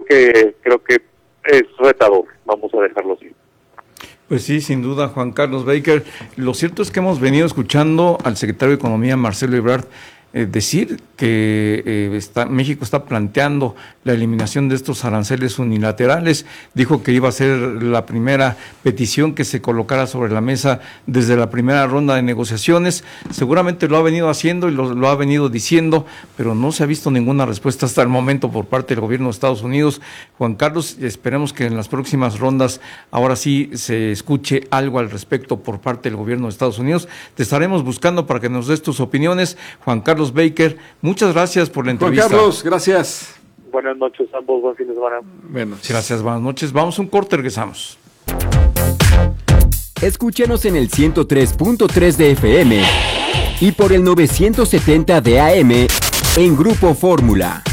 que es retador, vamos a dejarlo así. Pues sí, sin duda, Juan Carlos Baker. Lo cierto es que hemos venido escuchando al secretario de Economía, Marcelo Ebrard, decir que México está planteando la eliminación de estos aranceles unilaterales. Dijo que iba a ser la primera petición que se colocara sobre la mesa desde la primera ronda de negociaciones. Seguramente lo ha venido haciendo y lo ha venido diciendo, pero no se ha visto ninguna respuesta hasta el momento por parte del gobierno de Estados Unidos. Juan Carlos, esperemos que en las próximas rondas ahora sí se escuche algo al respecto por parte del gobierno de Estados Unidos. Te estaremos buscando para que nos des tus opiniones. Juan Carlos Baker, muchas gracias por la entrevista. Juan Carlos, gracias. Buenas noches ambos, buen fin de semana. Gracias, buenas noches. Vamos a un corte, regresamos. Escúchanos en el 103.3 de FM y por el 970 de AM en Grupo Fórmula.